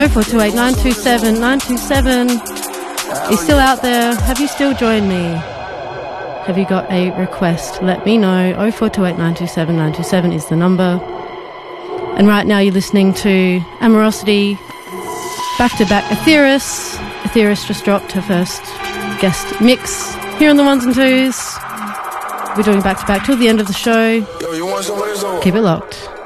0428 927 927. He's still out there. Have you still joined me? Have you got a request? Let me know. 0428 927 927 is the number. And right now you're listening to Amorosity, back-to-back Aetheris. Aetheris just dropped her first guest mix here on the ones and twos. We're doing back-to-back till the end of the show. Keep it locked.